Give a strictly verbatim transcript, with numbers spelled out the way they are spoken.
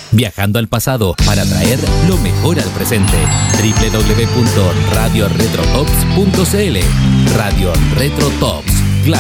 Viajando al pasado para traer lo mejor al presente. doble u doble u doble u punto radio retro tops punto c l. Radio Retro Tops.